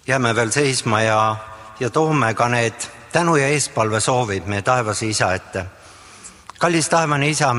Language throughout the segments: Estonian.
jääme veel seisma ja toome ka need tänu ja eespalve soovid meie taevase Isa ette. Kallis taevane Isa,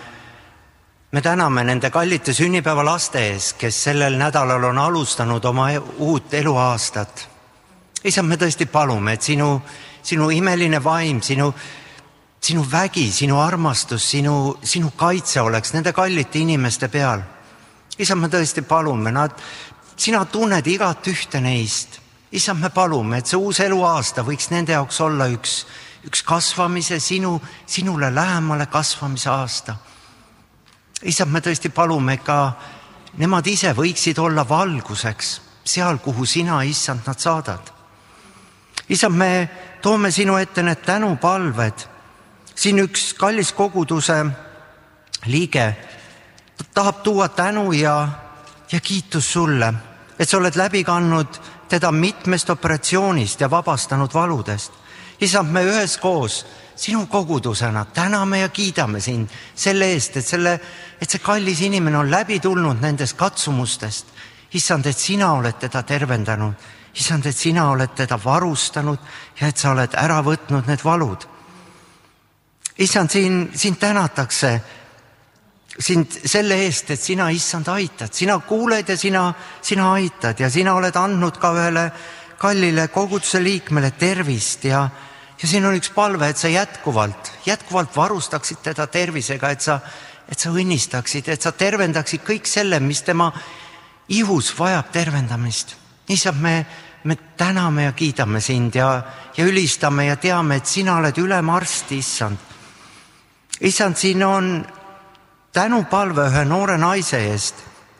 me täname nende kallite sünnipäeva laste ees, kes sellel nädalal on alustanud oma uut eluaastat. Isa, me tõesti palume, et sinu imeline vaim, sinu vägi, sinu armastus, sinu kaitse oleks nende kallite inimeste peal. Isa, me tõesti palume, sina tunned igat ühte neist. Isa, me palume, et see uus eluaasta võiks nende jaoks olla üks kasvamise, sinule lähemale kasvamise aasta. Isa, me tõesti palume ka, nemad ise võiksid olla valguseks seal, kuhu sina, Issand, nad saadad. Isa, me toome sinu ette need tänupalved. Siin üks kallis koguduse liige tahab tuua tänu ja kiitus sulle, et sa oled läbi kandnud teda mitmest operatsioonist ja vabastanud valudest. Isa, me üheskoos sinu kogudusena täname ja kiidame sind selle eest, et see kallis inimene on läbi tulnud nendest katsumustest. Issand, et sina oled teda tervendanud. Issand, et sina oled teda varustanud ja et sa oled ära võtnud need valud. Issand, sind tänatakse sind selle eest, et sina, Issand, aitad. Sina kuuled ja sina aitad ja sina oled andnud ka ühele kallile koguduse liikmele tervist ja siin on üks palve, et sa jätkuvalt varustaksid teda tervisega, et sa õnnistaksid, et sa tervendaksid kõik selle, mis tema ihus vajab tervendamist. Issand, me täname ja kiidame sind ja ülistame ja teame, et sina oled ülemarst, Issand. Issand, siin on tänupalve ühe noore naise eest,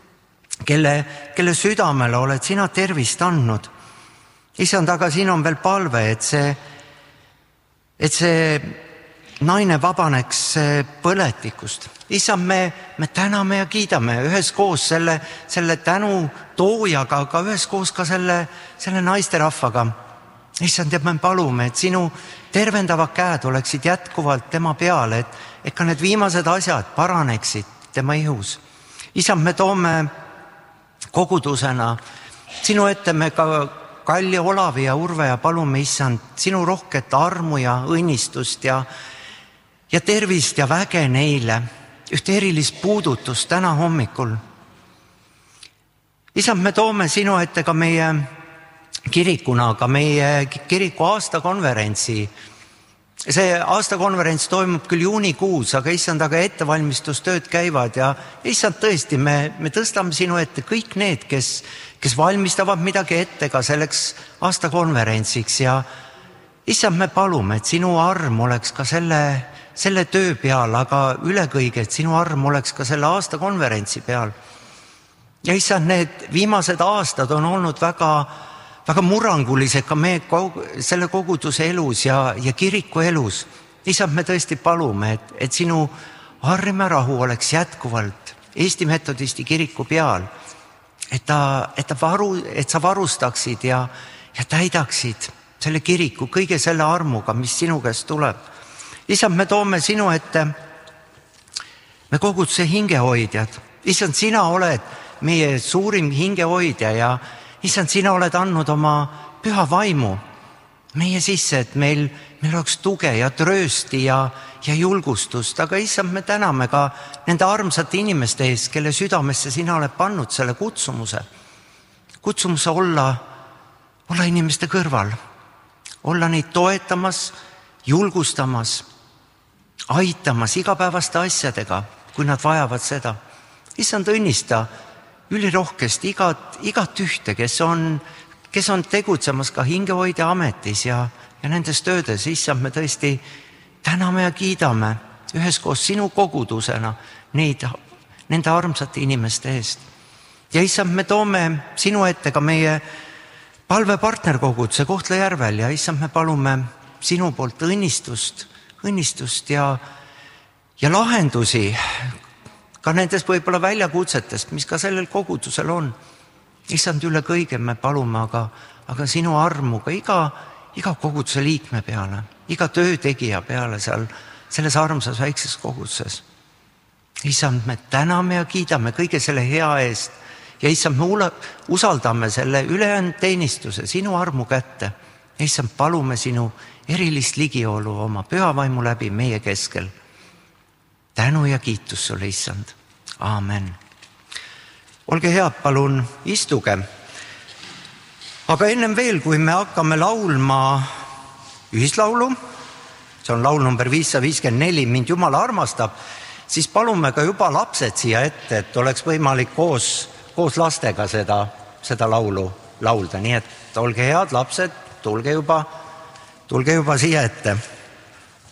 kelle südamele oled sina tervist andnud. Issand, aga siin on veel palve, et see naine vabaneks põletikust. Issand, me täname ja kiidame üheskoos selle tänu toojaga, aga üheskoos ka selle naisterahvaga. Issand, ja me palume, et sinu tervendavad käed oleksid jätkuvalt tema peal, et ka need viimased asjad paraneksid tema ihus. Issand, me toome kogudusena sinu ette me ka Kalli, Olavi ja Urve ja palume, Issand, sinu rohket armu ja õnnistust ja tervist ja väge neile, ühte erilist puudutust täna hommikul. Issand, me toome sinu ette ka meie kirikuna, ka meie kiriku aastakonverentsi. See aastakonverents toimub küll juunikuus, aga Issand, aga ettevalmistustööd käivad ja Issand, tõesti, me tõstame sinu ette kõik need, kes valmistavad midagi ette ka selleks aastakonverentsiks ja Issand, me palume, et sinu arm oleks ka selle töö peal, aga üle kõige, et sinu arm oleks ka selle aastakonverentsi peal. Ja Issand, need viimased aastad on olnud väga murrangulised ka selle koguduse elus ja kiriku elus. Issand, me tõesti palume, et sinu arm ja rahu oleks jätkuvalt Eesti Metodisti kiriku peal, et sa varustaksid ja täidaksid selle kiriku kõige selle armuga, mis sinu käest tuleb. Issand, me toome sinu ette me koguduse hingehoidjad. Issand, sina oled meie suurim hingehoidja ja Issand, sina oled andnud oma püha vaimu meie sisse, et meil oleks tuge ja tröösti ja julgustust. Aga Issand, me täname ka nende armsate inimeste ees, kelle südamesse sina oled pannud selle kutsumuse olla inimeste kõrval, olla neid toetamas, julgustamas, aitamas igapäevaste asjadega, kui nad vajavad seda. Issand, õnnista ülirohkest igat ühte, kes on tegutsemas ka hingehoidja ametis ja nendes töödes. Issand, me tõesti täname ja kiidame üheskoos sinu kogudusena nende armsate inimeste eest. Ja Issand, me toome sinu ette ka meie palvepartnerkoguduse Kohtla-Järvel ja Issand, me palume sinu poolt õnnistust ja lahendusi ka nendest võib-olla väljakutsetest, mis ka sellel kogudusel on. Issand, üle kõige me palume, aga sinu armu ka iga koguduse liikme peale, iga töötegija peale seal selles armsas väikses koguduses. Issand, me täname ja kiidame kõige selle hea eest Ja issand, me usaldame selle ülejäänud teenistuse sinu armu kätte. Issand, palume sinu erilist ligiolu oma pühavaimu läbi meie keskel. Tänu ja kiitus sulle, issand. Aamen. Olge head, palun istuge. Aga ennem veel, kui me hakkame laulma ühislaulu, see on laul number 554, Mind Jumal armastab, siis palume ka juba lapsed siia ette, et oleks võimalik koos lastega seda laulu laulda. Nii et olge head lapsed, tulge juba siia ette.